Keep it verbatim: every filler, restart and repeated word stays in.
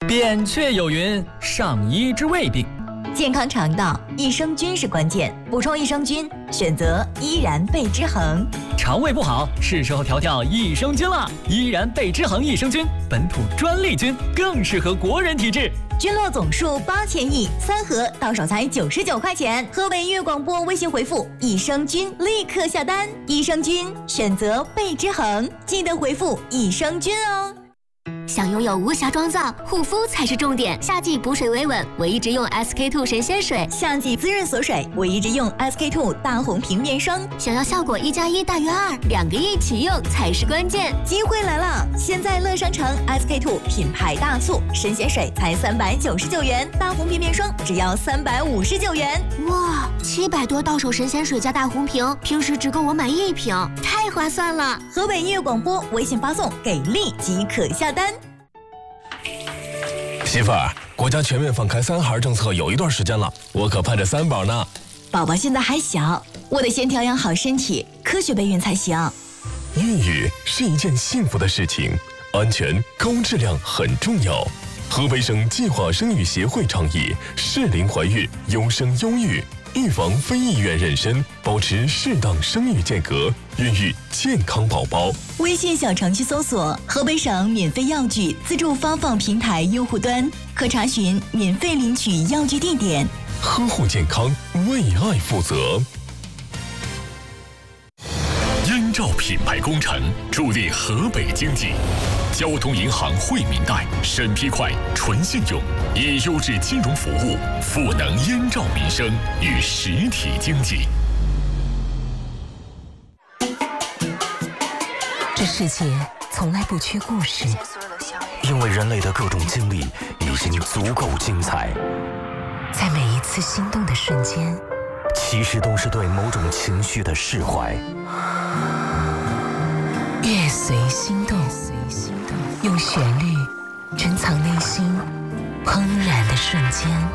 扁鹊有云：上医治未病。 健康肠道，益生菌是关键。补充益生菌，选择依然贝之恒。 肠胃不好，是时候调调益生菌了。依然贝之恒益生菌，本土专利菌，更适合国人体质。 菌落总数八千亿，三盒到手才九十九块钱。河北音乐广播微信回复益生菌，立刻下单。益生菌选择贝之恒，记得回复益生菌哦。 想拥有无瑕妆造，护肤才是重点。夏季补水维稳，我一直用 S K two 神仙水； 夏季滋润锁水，我一直用 S K two 大红瓶面霜。 想要效果一加一大于二，两个一起用才是关键。 机会来了！现在乐商城 S K two 品牌大促，神仙水才三百九十九元，大红瓶面霜只要三百五十九元。 哇，七百多到手神仙水加大红瓶，平时只够我买一瓶，太划算了！ 河北音乐广播微信发送给力即可下单。 媳妇儿，国家全面放开三孩政策有一段时间了，我可盼着三宝呢。 宝宝现在还小，我得先调养好身体，科学备孕才行。 孕育是一件幸福的事情，安全高质量很重要。河北省计划生育协会倡议适龄怀孕，优生优育，预防非意愿妊娠，保持适当生育间隔，孕育健康宝宝。 微信小程序搜索河北省免费药具自助发放平台用户端，可查询免费领取药具地点。 呵护健康，为爱负责。 燕赵品牌工程助力河北经济。交通银行惠民贷，审批快，纯信用，以优质金融服务赋能燕赵民生与实体经济。 这世界从来不缺故事， 因为人类的各种经历已经足够精彩。 在每一次心动的瞬间， 其实都是对某种情绪的释怀。 乐随心动，用旋律珍藏内心怦然的瞬间。